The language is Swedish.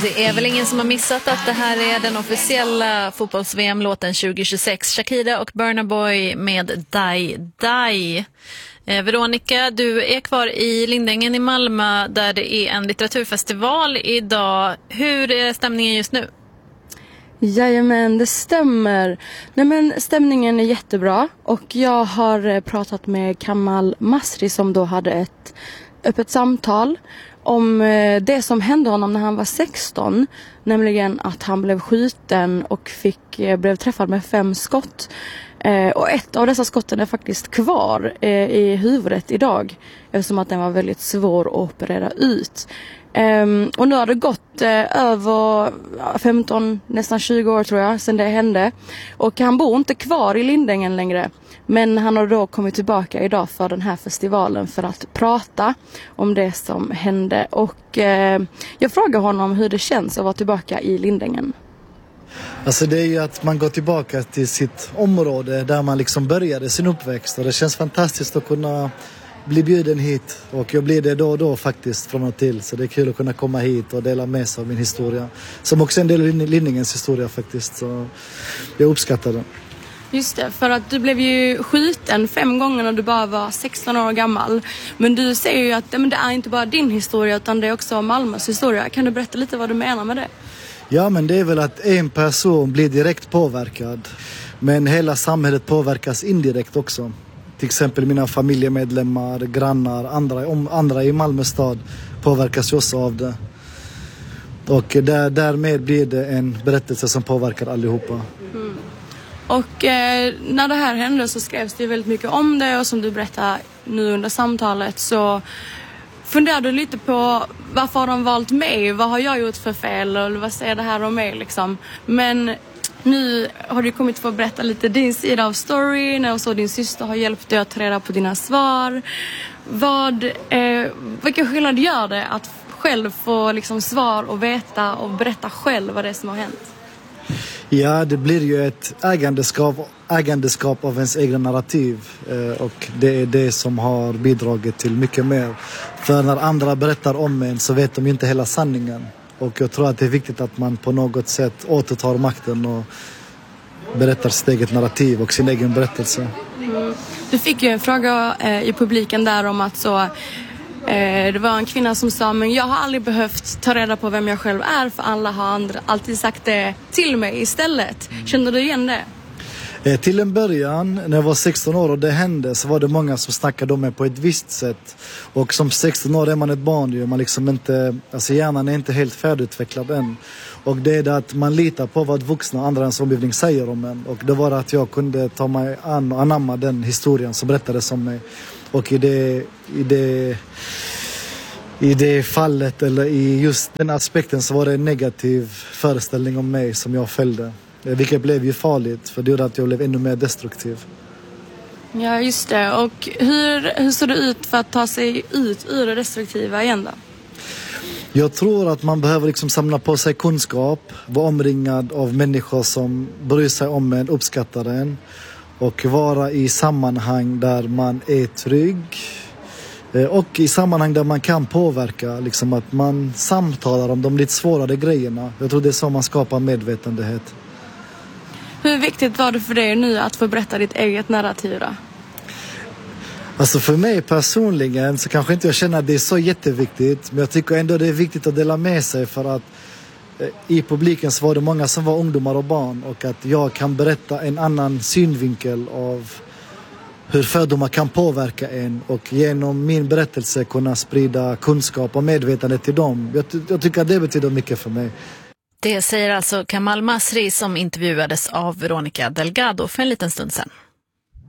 Det är väl ingen som har missat att det här är den officiella fotbolls-VM-låten 2026. Shakira och Burna Boy med Die Die. Veronica, du är kvar i Lindängen i Malmö där det är en litteraturfestival idag. Hur är stämningen just nu? Jajamän, det stämmer. Nej, men stämningen är jättebra och jag har pratat med Kamal Masri som då hade ett öppet samtal om det som hände honom när han var 16, nämligen att han blev skjuten och blev träffad med 5 skott. Och ett av dessa skotten är faktiskt kvar i huvudet idag eftersom att den var väldigt svår att operera ut. Och nu har det gått över 15, nästan 20 år tror jag sedan det hände. Och han bor inte kvar i Lindängen längre. Men han har då kommit tillbaka idag för den här festivalen för att prata om det som hände. Och jag frågar honom hur det känns att vara tillbaka i Lindängen. Alltså det är ju att man går tillbaka till sitt område där man liksom började sin uppväxt. Och det känns fantastiskt att kunna bli bjuden hit. Och jag blir det då och då faktiskt från och till. Så det är kul att kunna komma hit och dela med sig av min historia. Som också är en del av Lindängens historia faktiskt. Så jag uppskattar det. Just det, för att du blev ju skjuten 5 gånger när du bara var 16 år gammal. Men du säger ju att det är inte bara din historia utan det är också Malmös historia. Kan du berätta lite vad du menar med det? Ja, men det är väl att en person blir direkt påverkad. Men hela samhället påverkas indirekt också. Till exempel mina familjemedlemmar, grannar, andra i Malmö stad påverkas också av det. Och därmed blir det en berättelse som påverkar allihopa. Mm. Och när det här hände så skrevs det väldigt mycket om det. Och som du berättar nu under samtalet så funderade du lite på varför har de valt mig? Vad har jag gjort för fel? Eller vad säger det här om mig liksom? Men nu har du kommit för att berätta lite din sida av storyn. Och så din syster har hjälpt dig att ta reda på dina svar. Vilka skillnad gör det att själv få liksom svar och veta och berätta själv vad det är som har hänt? Ja, det blir ju ett ägandeskap av ens egna narrativ. Och det är det som har bidragit till mycket mer. För när andra berättar om en så vet de inte hela sanningen. Och jag tror att det är viktigt att man på något sätt återtar makten och berättar sitt eget narrativ och sin egen berättelse. Mm. Du fick ju en fråga i publiken där om att det var en kvinna som sa, men jag har aldrig behövt ta reda på vem jag själv är för alla har alltid sagt det till mig istället. Känner du igen det? Till en början, när jag var 16 år och det hände, så var det många som snackade om mig på ett visst sätt. Och som 16 år är man ett barn ju. Man liksom inte, alltså hjärnan är inte helt färdigutvecklad än. Och det är det att man litar på vad vuxna och andra ens omgivning säger om en. Och det var att jag kunde ta mig an och anamma den historien som berättades om mig. Och i det fallet eller i just den aspekten så var det en negativ föreställning om mig som jag följde. Vilket blev ju farligt för det gjorde att jag blev ännu mer destruktiv. Ja, just det. Och hur såg det ut för att ta sig ut ur det destruktiva igen då? Jag tror att man behöver liksom samla på sig kunskap, vara omringad av människor som bryr sig om en, uppskattar en och vara i sammanhang där man är trygg och i sammanhang där man kan påverka, liksom att man samtalar om de lite svårare grejerna. Jag tror det är så man skapar medvetenhet. Hur viktigt var det för dig nu att få berätta ditt eget narrativ då? Alltså för mig personligen så kanske inte jag känner att det är så jätteviktigt. Men jag tycker ändå det är viktigt att dela med sig för att i publiken så var det många som var ungdomar och barn. Och att jag kan berätta en annan synvinkel av hur fördomar kan påverka en. Och genom min berättelse kunna sprida kunskap och medvetande till dem. Jag tycker att det betyder mycket för mig. Det säger alltså Kamal Masri som intervjuades av Veronica Delgado för en liten stund sedan.